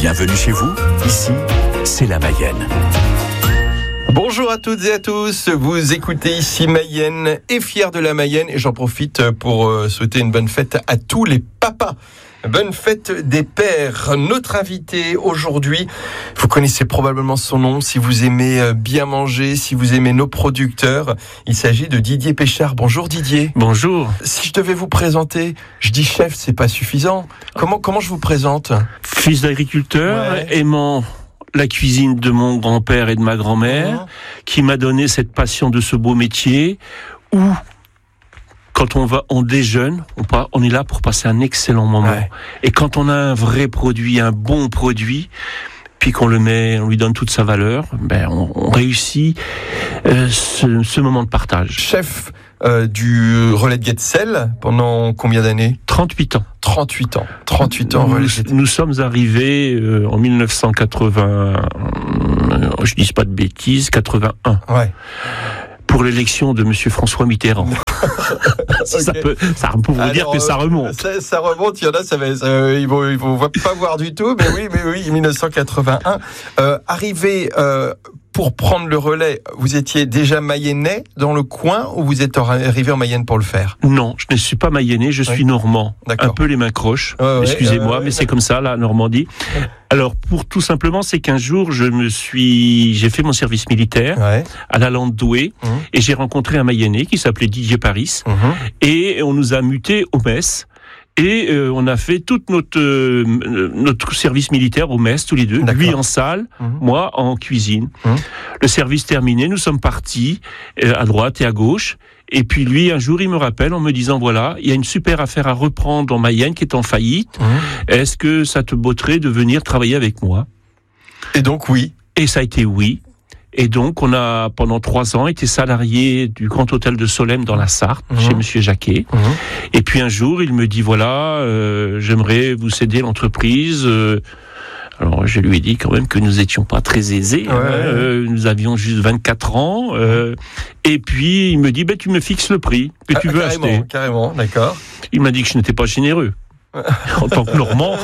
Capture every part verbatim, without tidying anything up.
Bienvenue chez vous, ici, c'est la Mayenne. Bonjour à toutes et à tous, vous écoutez ici Mayenne et fier de la Mayenne et j'en profite pour souhaiter une bonne fête à tous les papas. Bonne fête des pères. Notre invité aujourd'hui, vous connaissez probablement son nom si vous aimez bien manger, si vous aimez nos producteurs. Il s'agit de Didier Péchard. Bonjour Didier. Bonjour. Si je devais vous présenter, je dis chef, c'est pas suffisant. Comment, comment je vous présente ? Fils d'agriculteur, Ouais. aimant la cuisine de mon grand-père et de ma grand-mère, Mmh. qui m'a donné cette passion de ce beau métier, où quand on va, on déjeune, on, pa- on est là pour passer un excellent moment. Ouais. Et quand on a un vrai produit, un bon produit, puis qu'on le met, on lui donne toute sa valeur, ben on, on réussit euh, ce, ce moment de partage. Chef euh, du relais de Guetzel pendant combien d'années ? trente-huit ans. trente-huit ans. trente-huit ans, relais de Guetzel. Nous, nous sommes arrivés euh, en mille neuf cent quatre-vingts, euh, je dis pas de bêtises, quatre-vingt-un, Ouais. pour l'élection de Monsieur François Mitterrand. Ça Ok. peut, ça pour vous Alors, dire que ça remonte. Ça, ça remonte, il y en a, ça va, ça, ils vont, ils vont pas voir du tout, mais oui, mais oui, mille neuf cent quatre-vingt-un. Euh, arrivé euh, pour prendre le relais, vous étiez déjà mayennais dans le coin ou vous êtes arrivé en Mayenne pour le faire ? Non, je ne suis pas mayennais, je suis Oui. normand. D'accord. Un peu les mains croches. Ouais, ouais, Excusez-moi, euh, ouais, mais c'est comme ça, la Normandie. Alors, pour tout simplement, c'est qu'un jour, je me suis, j'ai fait mon service militaire Ouais. à la Lande Douai, Mmh. et j'ai rencontré un Mayennais qui s'appelait Didier Paris, Mhm. et on nous a mutés au Metz. Et euh, on a fait tout notre euh, notre service militaire au Metz, tous les deux. D'accord. Lui en salle, Mhm. moi en cuisine. Mhm. Le service terminé, nous sommes partis euh, à droite et à gauche. Et puis lui, un jour, il me rappelle en me disant, voilà, il y a une super affaire à reprendre en Mayenne qui est en faillite. Mhm. Est-ce que ça te botterait de venir travailler avec moi ? Et donc, oui. Et ça a été oui. Et donc, on a, pendant trois ans, été salarié du Grand Hôtel de Solesmes dans la Sarthe, Mhm. chez Monsieur Jacquet. Mhm. Et puis un jour, il me dit, voilà, euh, j'aimerais vous céder l'entreprise. Euh, alors, je lui ai dit quand même que nous étions pas très aisés. Ouais, hein, ouais. euh, nous avions juste vingt-quatre ans. Euh, et puis, il me dit, ben, tu me fixes le prix que tu Ah, veux carrément, acheter. carrément, d'accord. Il m'a dit que je n'étais pas généreux. En tant que Normand.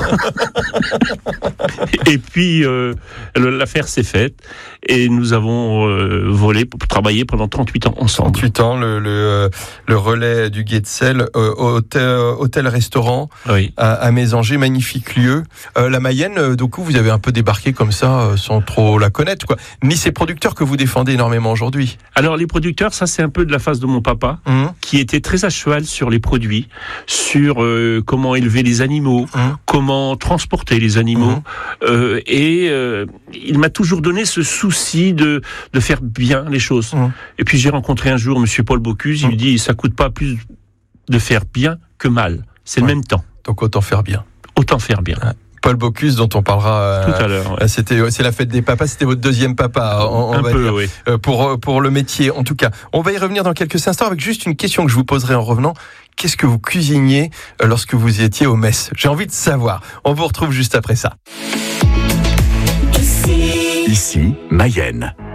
Et puis, euh, l'affaire s'est faite et nous avons euh, volé pour travailler pendant trente-huit ans ensemble. trente-huit ans, le, le, le relais du Guetzel, euh, hôtel, hôtel-restaurant Oui. à, à Mésanger, magnifique lieu. Euh, la Mayenne, euh, du coup, vous avez un peu débarqué comme ça, euh, sans trop la connaître, quoi. Ni ces producteurs que vous défendez énormément aujourd'hui. Alors, les producteurs, ça, c'est un peu de la face de mon papa, Mmh. qui était très à cheval sur les produits, sur euh, comment élever les animaux, Mmh. comment transporter les animaux. Mmh. Euh, et euh, il m'a toujours donné ce souci de, de faire bien les choses. Mmh. Et puis, j'ai rencontré un jour Monsieur Paul Bocuse, il Mmh. me dit, ça coûte pas plus de faire bien que mal. C'est Ouais. le même temps. Donc autant faire bien. Autant faire bien. Paul Bocuse, dont on parlera. euh, Tout à l'heure. Ouais. C'était, c'est la fête des papas. C'était votre deuxième papa, on, on Un va peu, dire, oui. euh, pour pour le métier. En tout cas, on va y revenir dans quelques instants avec juste une question que je vous poserai en revenant. Qu'est-ce que vous cuisiniez euh, lorsque vous étiez au Metz ? J'ai envie de savoir. On vous retrouve juste après ça. Ici, Mayenne.